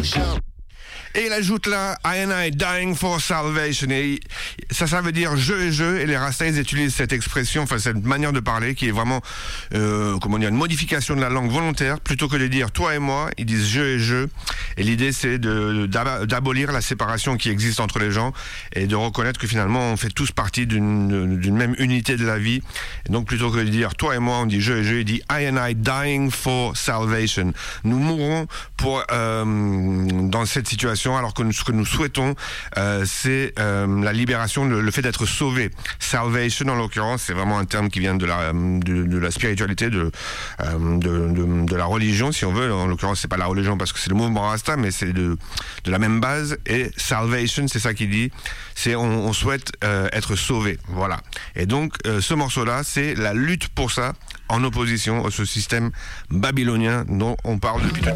Et il ajoute là, I and I dying for salvation. Et ça veut dire je et je. Et les Rastas utilisent cette expression, enfin cette manière de parler qui est vraiment, une modification de la langue volontaire. Plutôt que de dire toi et moi, ils disent je et je. Et l'idée c'est d'abolir la séparation qui existe entre les gens et de reconnaître que finalement on fait tous partie d'une même unité de la vie. Et donc plutôt que de dire toi et moi, on dit je et je. Il dit I and I dying for salvation. Nous mourrons dans cette situation. Alors que ce que nous souhaitons, c'est la libération, le fait d'être sauvé. Salvation, en l'occurrence, c'est vraiment un terme qui vient de la spiritualité, de la religion, si on veut. En l'occurrence, c'est pas la religion parce que c'est le mouvement Rasta, mais c'est de la même base. Et salvation, c'est ça qu'il dit. C'est on souhaite être sauvé. Voilà. Et donc, ce morceau-là, c'est la lutte pour ça, en opposition à ce système babylonien dont on parle depuis tout à l'heure.